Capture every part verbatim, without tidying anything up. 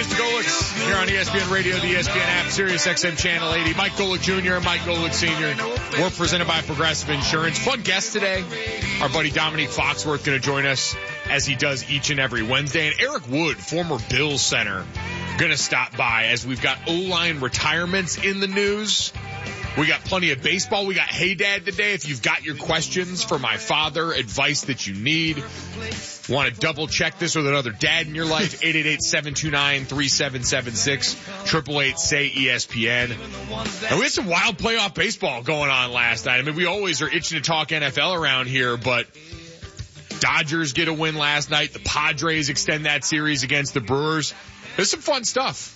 Chance to Golick here on E S P N Radio, the E S P N app, Sirius X M Channel eighty. Mike Golick Junior, Mike Golick Senior We're presented by Progressive Insurance. Fun guest today. Our buddy Dominique Foxworth going to join us as he does each and every Wednesday. And Eric Wood, former Bills center, going to stop by as we've got O-line retirements in the news. We got plenty of baseball. We got Hey Dad today. If you've got your questions for my father, advice that you need, want to double check this with another dad in your life, eight eight eight, seven two nine, three seven seven six, eight eight eight, say E S P N. And we had some wild playoff baseball going on last night. I mean, we always are itching to talk N F L around here, but Dodgers get a win last night. The Padres extend that series against the Brewers. There's some fun stuff.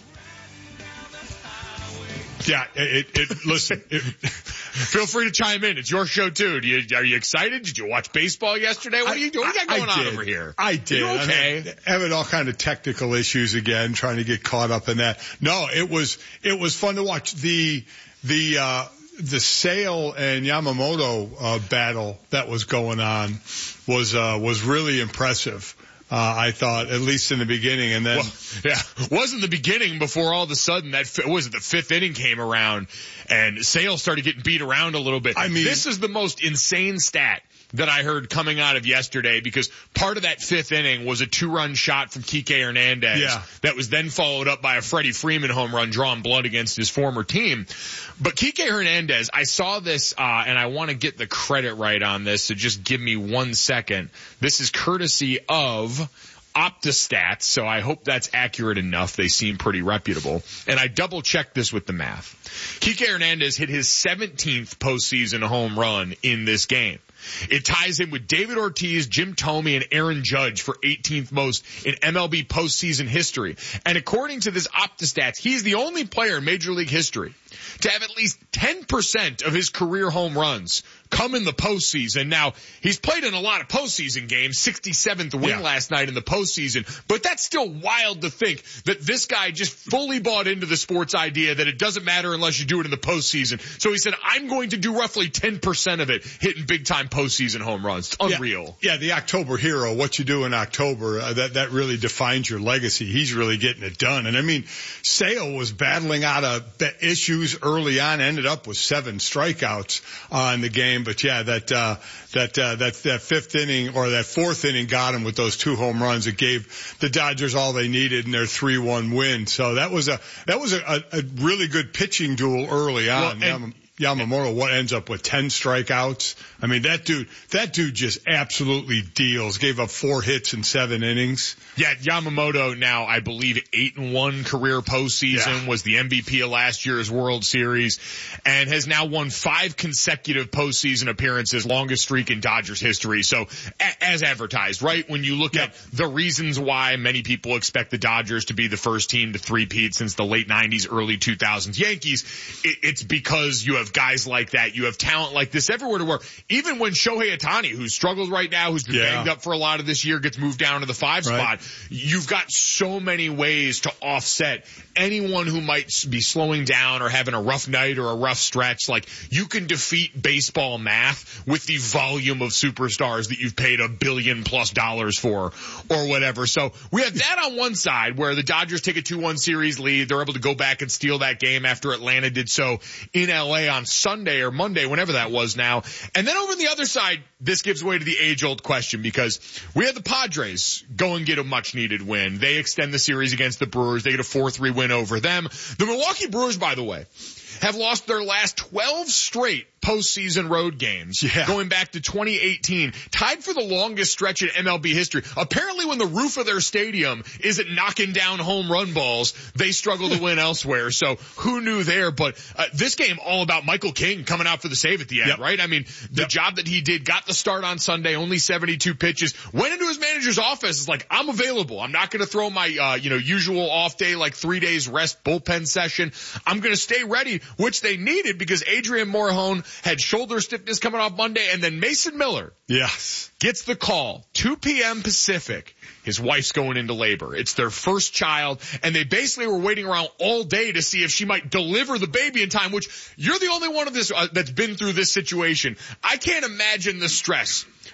Yeah, it, it, listen, it, feel free to chime in. It's your show too. Do you, are you excited? Did you watch baseball yesterday? What are you doing? What do you got going on over here? I did. You're okay. I mean, having all kind of technical issues again, trying to get caught up in that. No, it was, it was fun to watch. The, the, uh, the Sale and Yamamoto, uh, battle that was going on was, uh, was really impressive. Uh, I thought, at least in the beginning, and then... Well, yeah, wasn't the beginning before all of a sudden that, was it the fifth inning came around and Sale started getting beat around a little bit. I mean... This is the most insane stat that I heard coming out of yesterday, because part of that fifth inning was a two-run shot from Kike Hernandez yeah. that was then followed up by a Freddie Freeman home run drawing blood against his former team. But Kike Hernandez, I saw this, uh, and I want to get the credit right on this, so just give me one second. This is courtesy of OptaStats, so I hope that's accurate enough. They seem pretty reputable. And I double-checked this with the math. Kike Hernandez hit his seventeenth postseason home run in this game. It ties him with David Ortiz, Jim Thome, and Aaron Judge for eighteenth most in M L B postseason history. And according to this OptaStats, he's the only player in Major League history to have at least ten percent of his career home runs come in the postseason. Now, he's played in a lot of postseason games, sixty-seventh win yeah. last night in the postseason, but that's still wild to think that this guy just fully bought into the sports idea that it doesn't matter unless you do it in the postseason. So he said, I'm going to do roughly ten percent of it hitting big-time postseason home runs. It's unreal. Yeah, yeah, the October hero, what you do in October, uh, that, that really defines your legacy. He's really getting it done. And I mean, Sale was battling out of issues early on, ended up with seven strikeouts uh, in the game. But yeah, that, uh, that, uh, that, that fifth inning or that fourth inning got him with those two home runs. It gave the Dodgers all they needed in their three one win. So that was a, that was a, a really good pitching duel early on. Well, and- Yamamoto, what ends up with ten strikeouts? I mean, that dude, that dude just absolutely deals. Gave up four hits in seven innings. Yeah, Yamamoto now, I believe, eight and one career postseason, yeah. was the M V P of last year's World Series, and has now won five consecutive postseason appearances, longest streak in Dodgers history. So, a- as advertised, right? When you look yep. at the reasons why many people expect the Dodgers to be the first team to three-peat since the late nineties, early two thousands Yankees, it- it's because you have guys like that. You have talent like this everywhere to where even when Shohei Ohtani, who's struggled right now, who's been yeah. banged up for a lot of this year, gets moved down to the five right. spot, you've got so many ways to offset anyone who might be slowing down or having a rough night or a rough stretch. Like, you can defeat baseball math with the volume of superstars that you've paid a billion plus dollars for or whatever. So we have that on one side where the Dodgers take a two one series lead. They're able to go back and steal that game after Atlanta did so in L A on Sunday or Monday, whenever that was now. And then over on the other side, this gives way to the age-old question, because we had the Padres go and get a much-needed win. They extend the series against the Brewers. They get a four three win over them. The Milwaukee Brewers, by the way, have lost their last twelve straight postseason road games, yeah. going back to twenty eighteen, tied for the longest stretch in M L B history. Apparently when the roof of their stadium isn't knocking down home run balls, they struggle to win elsewhere. So who knew there? But uh, this game all about Michael King coming out for the save at the end, yep. right? I mean, the yep. job that he did, got the start on Sunday, only seventy-two pitches, went into his manager's office, is like, I'm available. I'm not going to throw my, uh, you know, usual off day, like three days rest bullpen session. I'm going to stay ready, which they needed because Adrian Morejon had shoulder stiffness coming off Monday, and then Mason Miller yes. gets the call, two p.m. Pacific. His wife's going into labor. It's their first child, and they basically were waiting around all day to see if she might deliver the baby in time, which you're the only one of this uh, that's been through this situation. I can't imagine the stress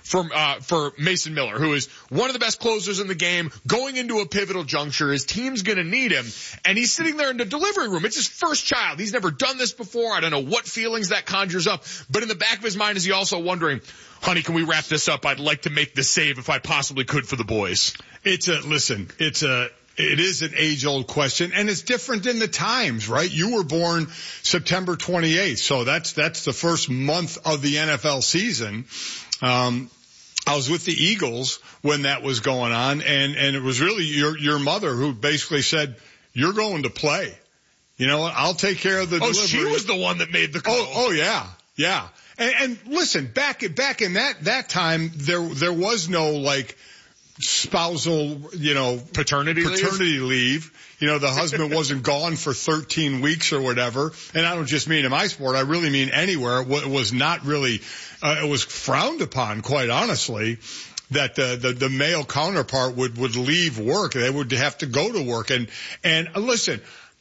for, uh, for Mason Miller, who is one of the best closers in the game, going into a pivotal juncture. His team's gonna need him, and he's sitting there in the delivery room. It's his first child. He's never done this before. I don't know what feelings that conjures up, but in the back of his mind is he also wondering, honey, can we wrap this up? I'd like to make the save if I possibly could for the boys. It's a, listen, it's a, it is an age-old question, and it's different in the times, right? You were born September twenty-eighth, so that's, that's the first month of the N F L season. Um, I was with the Eagles when that was going on, and, and it was really your, your mother who basically said, you're going to play. You know what? I'll take care of the oh, delivery. Oh, she was the one that made the call. Oh, oh yeah. Yeah. And, and listen, back, back in that, that time, there, there was no like spousal, you know, paternity, paternity leave. leave. You know, the husband wasn't gone for thirteen weeks or whatever. And I don't just mean in my sport. I really mean anywhere. It was not really, uh, it was frowned upon, quite honestly, that the, the, the male counterpart would, would leave work. They would have to go to work. And, and uh, listen,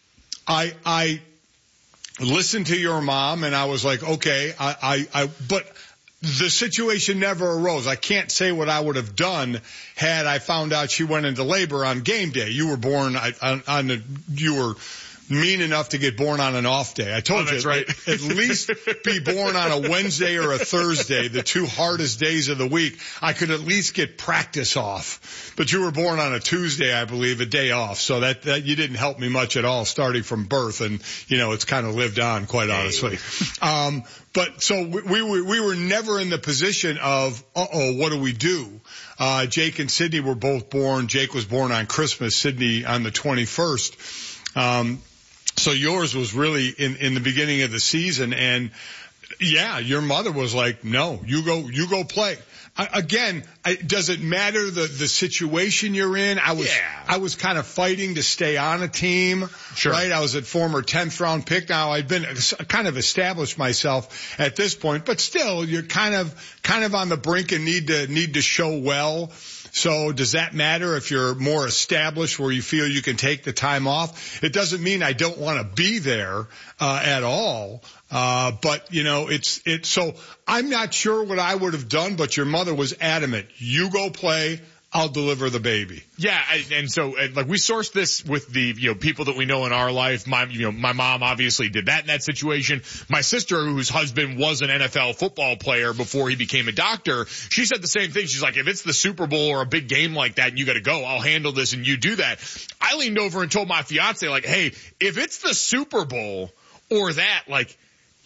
I, I, listened to your mom, and I was like, okay, I, I, I, but the situation never arose. I can't say what I would have done had I found out she went into labor on game day. You were born on, on the, you were mean enough to get born on an off day. I told oh, that's you, right. At least be born on a Wednesday or a Thursday, the two hardest days of the week. I could at least get practice off. But you were born on a Tuesday, I believe, a day off. So that, that you didn't help me much at all starting from birth. And, you know, it's kind of lived on, quite honestly. Um, but so we, we were, we were never in the position of, uh-oh, what do we do? Uh, Jake and Sydney were both born. Jake was born on Christmas, Sydney on the twenty-first. Um, So yours was really in, in the beginning of the season, and yeah, your mother was like, no, you go, you go play. I, again, I, does it matter the, the situation you're in? I was, yeah. I was kind of fighting to stay on a team, sure. right? I was a former tenth round pick. Now I'd been kind of established myself at this point, but still you're kind of, kind of on the brink and need to, need to show well. So does that matter if you're more established where you feel you can take the time off? It doesn't mean I don't want to be there, uh, at all. Uh, but you know, it's, it's, so I'm not sure what I would have done, but your mother was adamant. You go play. I'll deliver the baby. Yeah, and so like we sourced this with the you know people that we know in our life. My you know my mom obviously did that in that situation. My sister, whose husband was an N F L football player before he became a doctor, she said the same thing. She's like, if it's the Super Bowl or a big game like that and you got to go, I'll handle this and you do that. I leaned over and told my fiance like, hey, if it's the Super Bowl or that, like,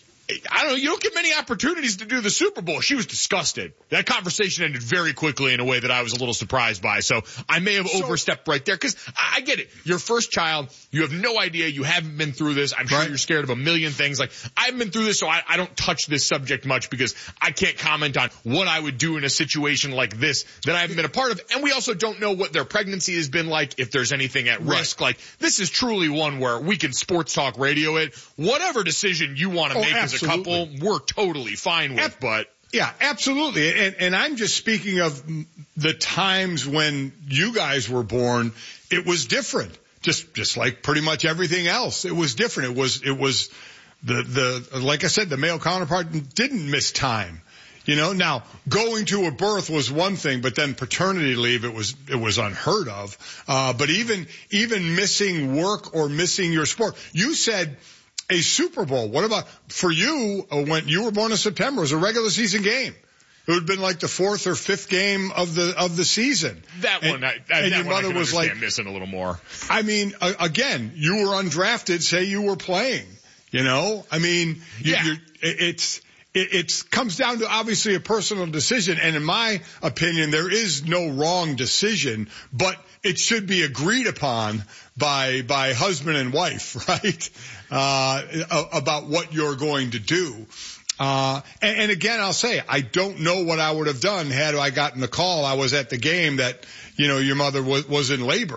I don't know, you don't get many opportunities to do the Super Bowl. She was disgusted. That conversation ended very quickly in a way that I was a little surprised by. So I may have so, overstepped right there because I, I get it. Your first child, you have no idea. You haven't been through this. I'm sure right. You're scared of a million things. Like I haven't been through this, so I, I don't touch this subject much because I can't comment on what I would do in a situation like this that I haven't been a part of. And we also don't know what their pregnancy has been like, if there's anything at right. risk. Like this is truly one where we can sports talk radio it. Whatever decision you want to oh, make absolutely. as a couple, we're totally fine with, Ab- but. Yeah, absolutely. And, and I'm just speaking of the times when you guys were born, it was different. Just, just like pretty much everything else. It was different. It was, it was the, the, like I said, the male counterpart didn't miss time. You know, now going to a birth was one thing, but then paternity leave, it was, it was unheard of. Uh, but even, even missing work or missing your sport, you said, a Super Bowl. What about for you uh, when you were born in September? It was a regular season game. It would have been like the fourth or fifth game of the of the season. That and, one, I, I, and that your one mother I can was understand like missing a little more. I mean, uh, again, you were undrafted. Say you were playing. You know, I mean, you, yeah. you're, it's. It it's, comes down to obviously a personal decision, and in my opinion, there is no wrong decision, but it should be agreed upon by by husband and wife, right? Uh, about what you're going to do. Uh, and, and again, I'll say, I don't know what I would have done had I gotten the call. I was at the game that, you know, your mother was, was in labor.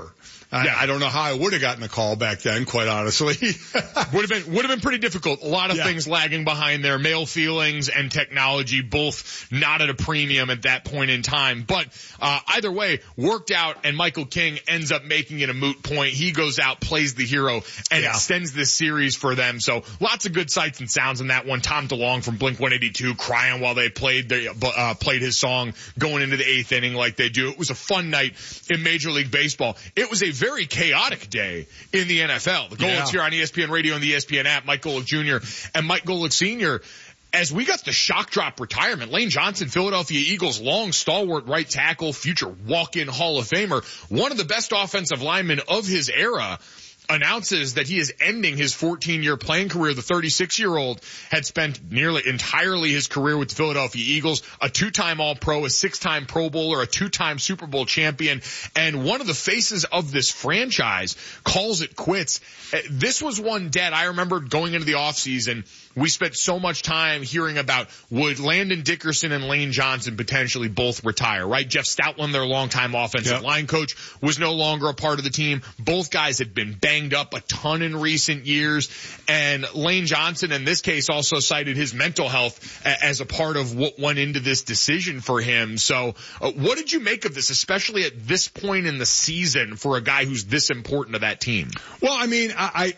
I, yeah. I don't know how I would have gotten a call back then, quite honestly. would have been would have been pretty difficult. A lot of yeah. things lagging behind there. Male feelings and technology both not at a premium at that point in time. But uh either way, worked out, and Michael King ends up making it a moot point. He goes out, plays the hero, and yeah. extends this series for them. So lots of good sights and sounds in that one. Tom DeLonge from Blink one eighty-two crying while they played their, uh, played his song going into the eighth inning like they do. It was a fun night in Major League Baseball. It was a very chaotic day in the N F L. The Golics yeah. here on E S P N Radio and the E S P N app, Mike Golic Junior and Mike Golic Senior As we got the shock drop retirement, Lane Johnson, Philadelphia Eagles long stalwart right tackle, future walk-in Hall of Famer, one of the best offensive linemen of his era, announces that he is ending his fourteen-year playing career. The thirty-six-year-old had spent nearly entirely his career with the Philadelphia Eagles, a two-time All-Pro, a six-time Pro Bowler, a two-time Super Bowl champion, and one of the faces of this franchise calls it quits. This was one debt. I remember going into the offseason, we spent so much time hearing about would Landon Dickerson and Lane Johnson potentially both retire, right? Jeff Stoutland, their longtime offensive yep. line coach, was no longer a part of the team. Both guys had been banged up a ton in recent years. And Lane Johnson, in this case, also cited his mental health as a part of what went into this decision for him. So uh, what did you make of this, especially at this point in the season for a guy who's this important to that team? Well, I mean, I...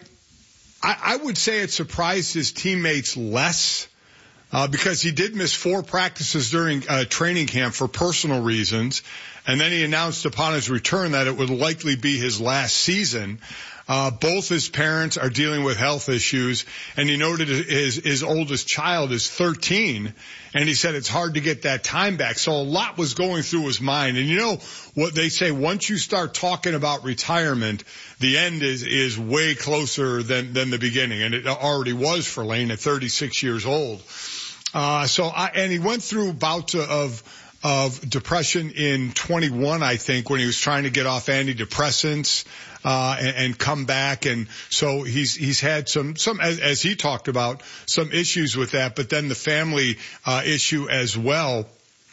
I, I would say it surprised his teammates less uh, because he did miss four practices during uh, training camp for personal reasons, and then he announced upon his return that it would likely be his last season. Uh, both his parents are dealing with health issues, and he noted his, his oldest child is thirteen, and he said it's hard to get that time back. So a lot was going through his mind. And you know what they say, once you start talking about retirement, the end is, is way closer than, than the beginning. And it already was for Lane at thirty-six years old. Uh, so I, and he went through bouts of, of depression in twenty-one, I think, when he was trying to get off antidepressants. Uh, and, and come back. And so he's, he's had some, some, as, as he talked about, some issues with that, but then the family, uh, issue as well.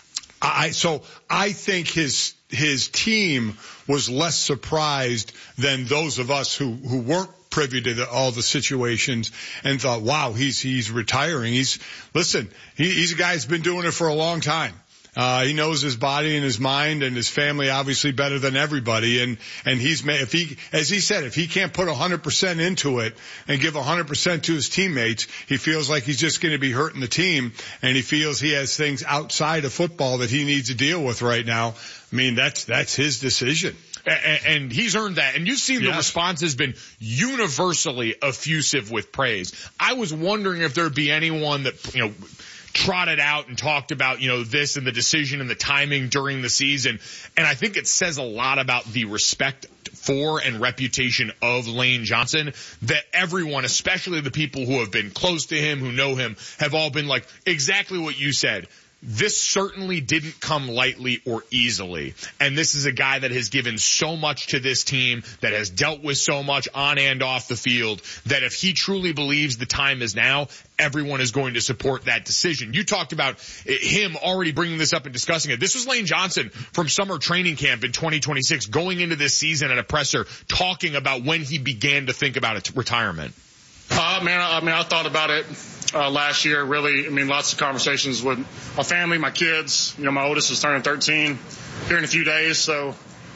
I, so I think his, his team was less surprised than those of us who, who weren't privy to the, all the situations and thought, wow, he's, he's retiring. He's, listen, he, he's a guy who's been doing it for a long time. Uh, he knows his body and his mind and his family obviously better than everybody. And, and he's made, if he, as he said, if he can't put a hundred percent into it and give a hundred percent to his teammates, he feels like he's just going to be hurting the team. And he feels he has things outside of football that he needs to deal with right now. I mean, that's, that's his decision. And, and he's earned that. And you've seen yes. the response has been universally effusive with praise. I was wondering if there'd be anyone that, you know, trotted out and talked about, you know, this and the decision and the timing during the season. And I think it says a lot about the respect for and reputation of Lane Johnson that everyone, especially the people who have been close to him, who know him, have all been like exactly what you said. This certainly didn't come lightly or easily. And this is a guy that has given so much to this team, that has dealt with so much on and off the field, that if he truly believes the time is now, everyone is going to support that decision. You talked about him already bringing this up and discussing it. This was Lane Johnson from summer training camp in twenty twenty-six, going into this season at a presser, talking about when he began to think about a retirement. Uh, man, I, I mean, I thought about it uh, last year, really. I mean, lots of conversations with my family, my kids. You know, my oldest is turning thirteen here in a few days. So,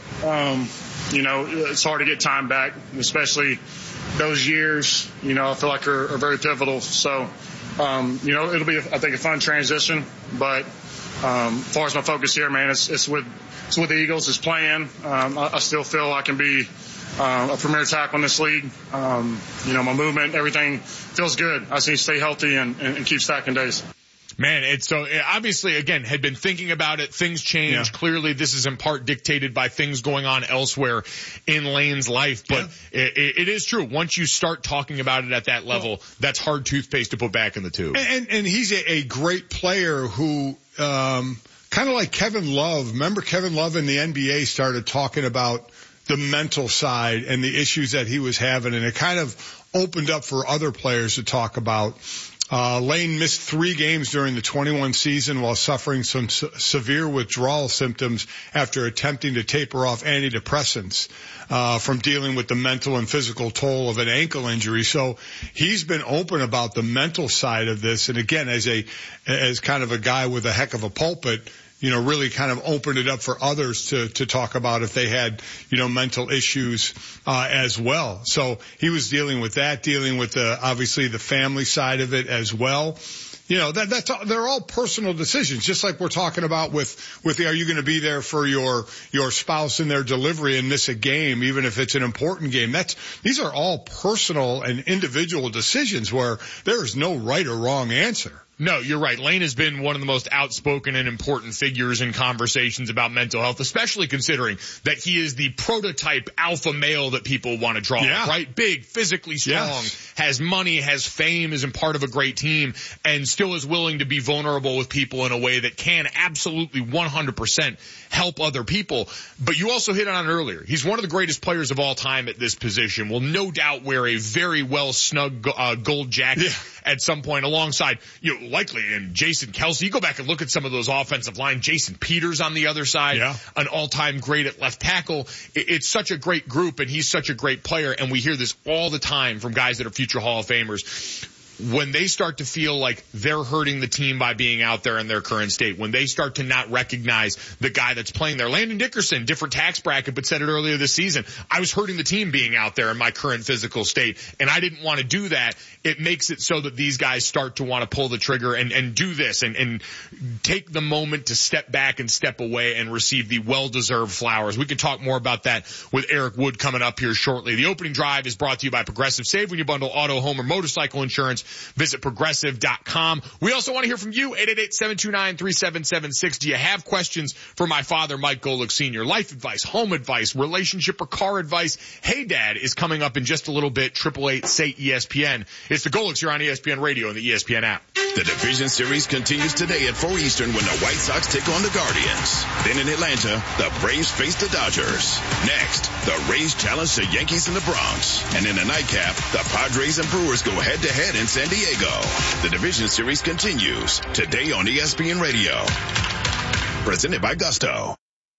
um, you know, it's hard to get time back, especially those years, you know, I feel like are, are very pivotal. So, um, you know, it'll be, I think, a fun transition. But um, as far as my focus here, man, it's, it's with it's with the Eagles, it's playing. Um, I, I still feel I can be Uh, a premier tackle in this league. Um, you know, my movement, everything feels good. I just need to stay healthy and, and, and keep stacking days. Man, it's so it obviously, again, had been thinking about it. Things change. Yeah. Clearly, this is in part dictated by things going on elsewhere in Lane's life. But yeah. it, it is true. Once you start talking about it at that level, well, that's hard toothpaste to put back in the tube. And, and, and he's a, a great player who, um, kind of like Kevin Love. Remember Kevin Love in the N B A started talking about the mental side and the issues that he was having, and it kind of opened up for other players to talk about. Uh, Lane missed three games during the twenty-one season while suffering some se- severe withdrawal symptoms after attempting to taper off antidepressants uh, from dealing with the mental and physical toll of an ankle injury. So he's been open about the mental side of this. And again, as a as kind of a guy with a heck of a pulpit, you know, really kind of opened it up for others to, to talk about if they had, you know, mental issues, uh, as well. So he was dealing with that, dealing with the, obviously the family side of it as well. You know, that, that's, they're all personal decisions, just like we're talking about with, with the, are you going to be there for your, your spouse in their delivery and miss a game, even if it's an important game? That's, these are all personal and individual decisions where there is no right or wrong answer. No, you're right. Lane has been one of the most outspoken and important figures in conversations about mental health, especially considering that he is the prototype alpha male that people want to draw, yeah. right? Big, physically strong, yes. has money, has fame, is a part of a great team, and still is willing to be vulnerable with people in a way that can absolutely one hundred percent help other people. But you also hit on it earlier. He's one of the greatest players of all time at this position. Will no doubt wear a very well snug uh, gold jacket yeah. at some point alongside, you know, likely and Jason Kelce. You go back and look at some of those offensive line. Jason Peters on the other side, yeah. an all-time great at left tackle. It's such a great group, and he's such a great player. And we hear this all the time from guys that are future Hall of Famers. When they start to feel like they're hurting the team by being out there in their current state, when they start to not recognize the guy that's playing there. Landon Dickerson, different tax bracket, but said it earlier this season. I was hurting the team being out there in my current physical state, and I didn't want to do that. It makes it so that these guys start to want to pull the trigger and, and do this and, and take the moment to step back and step away and receive the well-deserved flowers. We can talk more about that with Eric Wood coming up here shortly. The opening drive is brought to you by Progressive. Save when you bundle auto, home, or motorcycle insurance. Visit progressive dot com. We also want to hear from you, eight eight eight, seven two nine, three seven seven six. Do you have questions for my father, Mike Golick Senior? Life advice, home advice, relationship or car advice. Hey Dad is coming up in just a little bit. eight eight eight, say E S P N. It's the Golicks. You're on E S P N Radio and the E S P N app. The Division Series continues today at four Eastern when the White Sox take on the Guardians. Then in Atlanta, the Braves face the Dodgers. Next, the Rays challenge the Yankees in the Bronx. And in the nightcap, the Padres and Brewers go head-to-head in San Diego. The Division Series continues today on E S P N Radio. Presented by Gusto.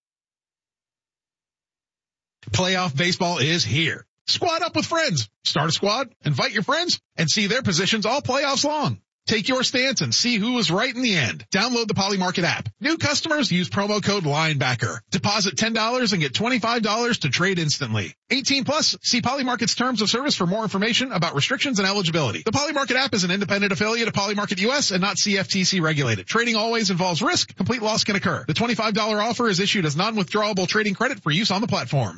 Playoff baseball is here. Squad up with friends. Start a squad, invite your friends, and see their positions all playoffs long. Take your stance and see who was right in the end. Download the Polymarket app. New customers use promo code LINEBACKER. Deposit ten dollars and get twenty-five dollars to trade instantly. eighteen plus, see Polymarket's terms of service for more information about restrictions and eligibility. The Polymarket app is an independent affiliate of Polymarket U S and not C F T C regulated. Trading always involves risk. Complete loss can occur. The twenty-five dollars offer is issued as non-withdrawable trading credit for use on the platform.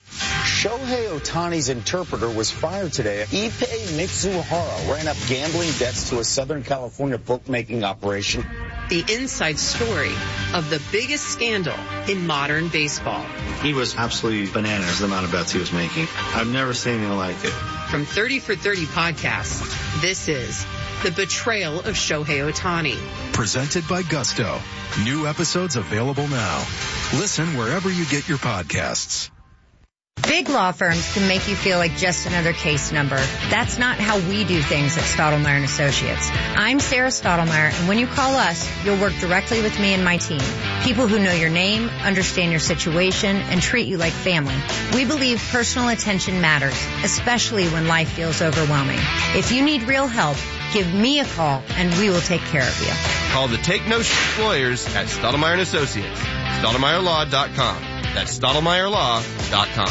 Shohei Ohtani's interpreter was fired today. Ippei Mitsuhara ran up gambling debts to a Southern California bookmaking operation. The inside story of the biggest scandal in modern baseball. He was absolutely bananas, the amount of bets he was making. I've never seen anything like it. From thirty for thirty podcasts, this is The Betrayal of Shohei Ohtani. Presented by Gusto. New episodes available now. Listen wherever you get your podcasts. Big law firms can make you feel like just another case number. That's not how we do things at Stottlemyre and Associates. I'm Sarah Stottlemyre, and when you call us, you'll work directly with me and my team. People who know your name, understand your situation, and treat you like family. We believe personal attention matters, especially when life feels overwhelming. If you need real help, give me a call, and we will take care of you. Call the Take No Shit Lawyers at Stottlemyre and Associates. Stottlemyre Law dot com. That's Stottlemyre Law dot com.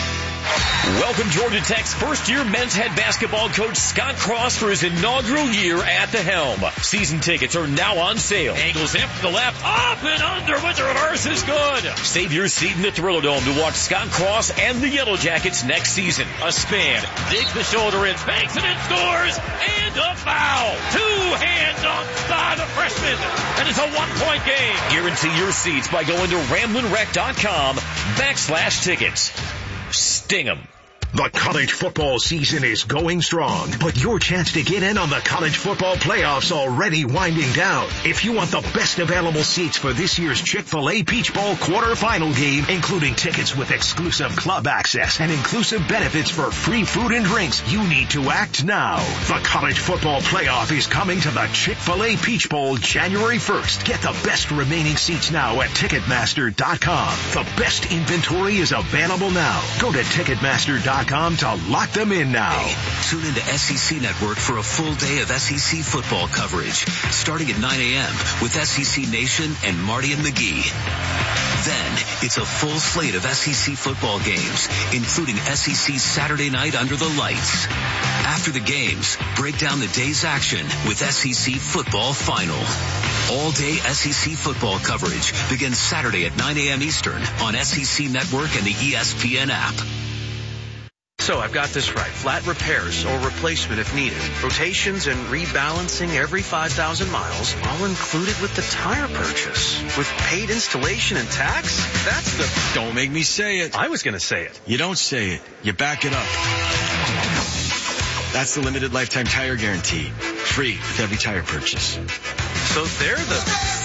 Welcome Georgia Tech's first-year men's head basketball coach Scott Cross for his inaugural year at the helm. Season tickets are now on sale. Angles in to the left, up and under with the reverse is good. Save your seat in the Thrillerdome to watch Scott Cross and the Yellow Jackets next season. A span, digs the shoulder in, banks it in, scores, and a foul. Two hands on by the freshman, and it's a one-point game. Guarantee your seats by going to Ramblin Rec dot com backslash tickets. Sting 'em. The college football season is going strong, but your chance to get in on the college football playoffs already winding down. If you want the best available seats for this year's Chick-fil-A Peach Bowl quarterfinal game, including tickets with exclusive club access and inclusive benefits for free food and drinks, you need to act now. The college football playoff is coming to the Chick-fil-A Peach Bowl January first. Get the best remaining seats now at Ticketmaster dot com. The best inventory is available now. Go to Ticketmaster dot com to lock them in now. Tune into S E C Network for a full day of S E C football coverage, starting at nine a.m. with S E C Nation and Marty and McGee. Then, it's a full slate of S E C football games, including S E C Saturday Night Under the Lights. After the games, break down the day's action with S E C Football Final. All-day S E C football coverage begins Saturday at nine a.m. Eastern on S E C Network and the E S P N app. So I've got this right. Flat repairs or replacement if needed. Rotations and rebalancing every five thousand miles, all included with the tire purchase. With paid installation and tax? That's the... Don't make me say it. I was going to say it. You don't say it. You back it up. That's the limited lifetime tire guarantee. Free with every tire purchase. So they're the...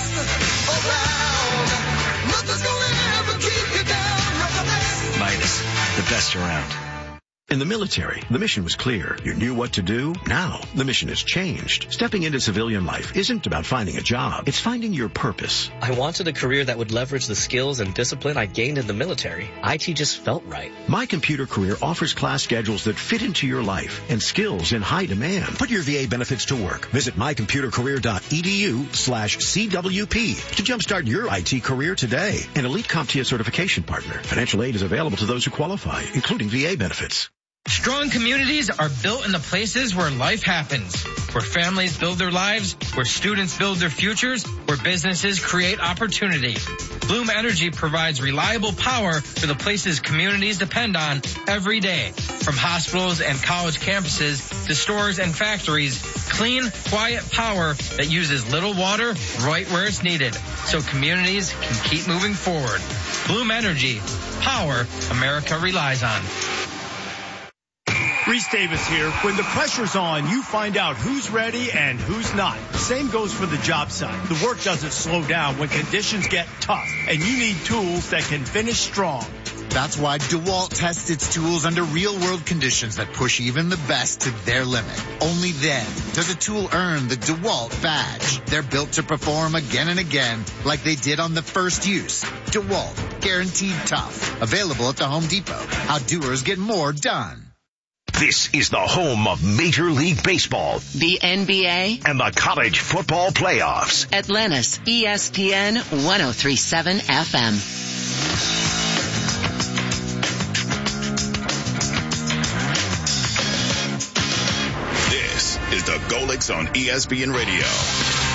Midas, the best around. In the military, the mission was clear. You knew what to do. Now, the mission has changed. Stepping into civilian life isn't about finding a job. It's finding your purpose. I wanted a career that would leverage the skills and discipline I gained in the military. I T just felt right. My Computer Career offers class schedules that fit into your life and skills in high demand. Put your V A benefits to work. Visit mycomputercareer.edu slash CWP to jumpstart your I T career today. An elite CompTIA certification partner. Financial aid is available to those who qualify, including V A benefits. Strong communities are built in the places where life happens, where families build their lives, where students build their futures, where businesses create opportunity. Bloom Energy provides reliable power for the places communities depend on every day. From hospitals and college campuses to stores and factories, clean, quiet power that uses little water right where it's needed, so communities can keep moving forward. Bloom Energy, power America relies on. Reese Davis here. When the pressure's on, you find out who's ready and who's not. Same goes for the job site. The work doesn't slow down when conditions get tough, and you need tools that can finish strong. That's why DeWalt tests its tools under real-world conditions that push even the best to their limit. Only then does a tool earn the DeWalt badge. They're built to perform again and again like they did on the first use. DeWalt, guaranteed tough. Available at the Home Depot. How doers get more done. This is the home of Major League Baseball, the N B A, and the college football playoffs. Atlanta's E S P N one oh three point seven F M. This is the Golix on E S P N Radio.